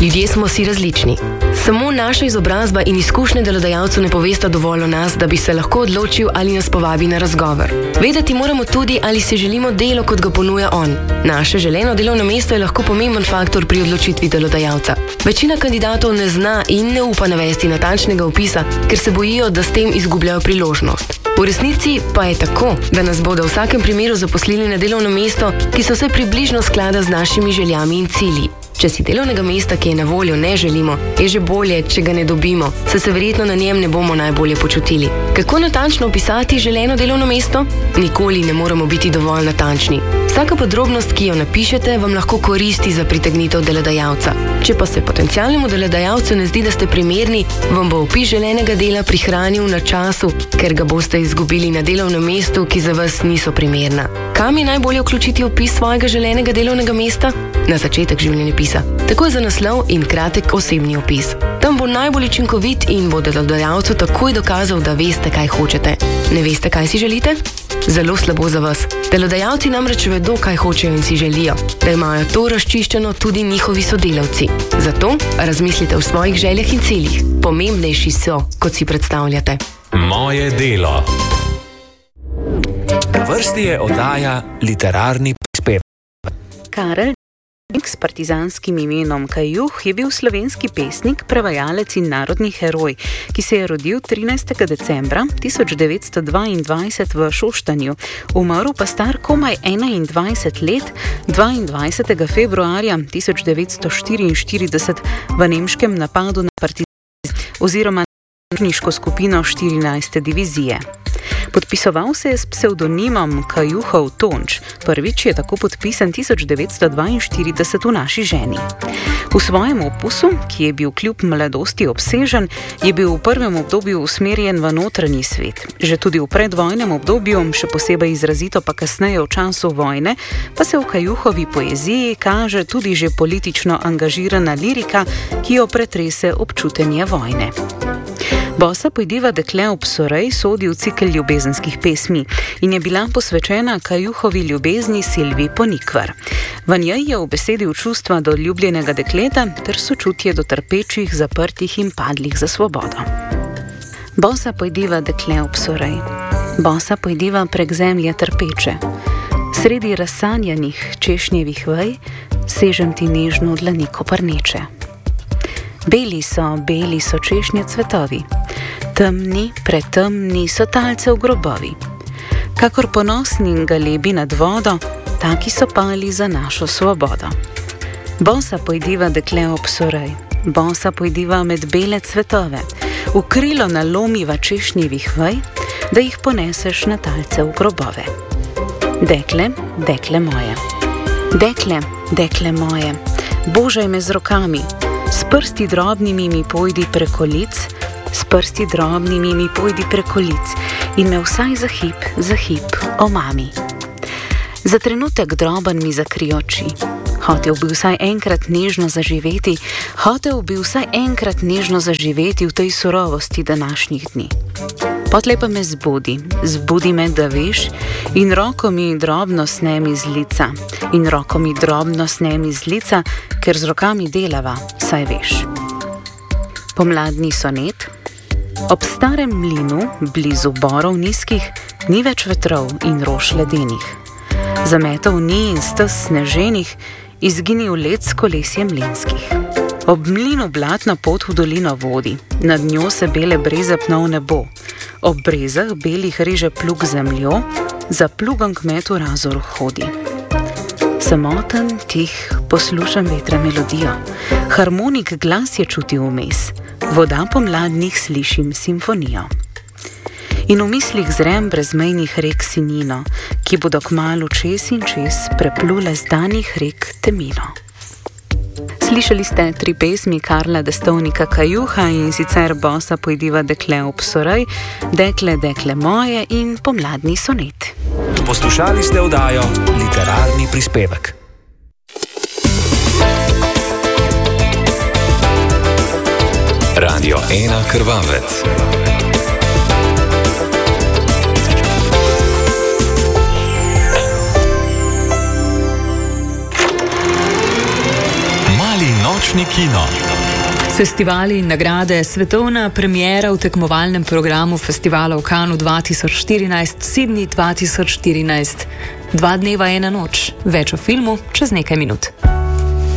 Ljudje smo si različni. Samo naša izobrazba in izkušnje delodajalcu ne povesta dovolj o nas, da bi se lahko odločil, ali nas povabi na razgovor. Vedeti moramo tudi, ali si želimo delo, kot ga ponuja on. Naše želeno delovno mesto je lahko pomemben faktor pri odločitvi delodajalca. Večina kandidatov ne zna in ne upa navesti natančnega opisa, ker se bojijo, da s tem izgubljajo priložnost. V resnici pa je tako, da nas bodo v vsakem primeru zaposlili na delovno mesto, ki se vsaj približno sklada z našimi željami in cilji. Če si delovnega mesta, ki je na voljo, ne želimo, je že bolje, če ga ne dobimo, saj se verjetno na njem ne bomo najbolje počutili. Kako natančno opisati želeno delovno mesto? Nikoli ne moremo biti dovolj natančni. Vsaka podrobnost, ki jo napišete, vam lahko koristi za pritegnitev delodajalca. Če pa se potencialnemu delodajalcu ne zdi, da ste primerni, vam bo opis želenega dela prihranil na času, ker ga boste izgubili na delovnem mestu, ki za vas niso primerna. Kam je najbolje vključiti opis svojega želenega delovnega mesta? Na začetek življenjepisa. Takoj za naslov in kratek osebni opis. Tam bo najbolj učinkovit in bo delodajalcu takoj dokazal, da veste, kaj hočete. Ne veste, kaj si želite? Zelo slabo za vas. Delodajalci namreč vedo, kaj hočejo in si želijo, da imajo to razčiščeno tudi njihovi sodelavci. Zato razmislite o svojih željah in ciljih. Pomembnejši so, kot si predstavljate. Moje delo. Na vrsti je oddaja Literarni prispevek. Karel s partizanskim imenom Kajuh je bil slovenski pesnik, prevajalec in narodni heroj, ki se je rodil 13. decembra 1922 v Šoštanju, umrl pa star komaj 21 let 22. februarja 1944 v nemškem napadu na partizan oziroma na skupino 14. divizije. Podpisoval se je s psevdonimom Kajuhov Tonč. Prvič je tako podpisan 1942 v Naši ženi. V svojem opusu, ki je bil kljub mladosti obsežen, je bil v prvem obdobju usmerjen v notranji svet. Že tudi v predvojnem obdobju, še posebej izrazito pa kasneje v času vojne, pa se v Kajuhovi poeziji kaže tudi že politično angažirana lirika, ki jo pretrese občutenje vojne. Bosa pojdiva dekle ob Sorej sodi v cikel ljubezenskih pesmi in je bila posvečena Kajuhovi ljubezni Silvi Ponikvar. V njej je ubesedil čustva do ljubljenega dekleta ter sočutje do trpečih, zaprtih in padlih za svobodo. Bosa pojdiva dekle ob Sorej, bosa pojdiva prek zemlje trpeče. Sredi razsanjanih češnjevih vej sežem ti nežno v dlani koprneče. Beli so češnje cvetovi, temni, pretemni so talce v grobovi. Kakor ponosni galebi nad vodo, taki so pali za našo svobodo. Bosa pojdiva dekle ob Sorej, bosa pojdiva med bele cvetove, v krilo nalomiva češnjevih vej, da jih poneseš na talce v grobove. Dekle, dekle moje, dekle, dekle moje, božaj me z rokami, s prsti drobnimi mi pojdi preko lic, s prsti drobnimi mi pojdi preko lic in me vsaj za hip omami. Za trenutek droben mi zakri oči, hotel bi vsaj enkrat nežno zaživeti, v tej surovosti današnjih dni. Potlej pa me zbudi me, da veš, in roko mi drobno snemi z lica, ker z rokami delava, saj veš. Pomladni sonet. Ob starem mlinu, blizu borov nizkih, ni več vetrov in rož ledenih. Zametov ni in stez sneženih, izginil let s kolesjem mlinskih. Ob mlinu blatna pot v dolino vodi, nad njo se bele breze pnov nebo. Ob brezah belih reže plug zemljo, za plugom kmet v razor hodi. Samoten, tih, poslušam vetra melodijo, harmonik glas je čutil vmes, voda pomladnih slišim simfonijo. In v mislih zrem brezmejnih rek sinino, ki bodo kmalu čez in čez preplule zdanih rek temino. Slišali ste 3 pesmi Karla Destovnika Kajuha, in sicer Bosa pojdiva dekle ob Sorej, Dekle, dekle moje in Pomladni sonet. Poslušali ste oddajo Literarni prispevek. Radio 1 Krvavec. Nočni kino. Festivali in nagrade, svetovna premiera v tekmovalnem programu festivala v Cannesu 2014, Sydney 2014. 2 dneva, 1 noč. Več o filmu čez nekaj minut.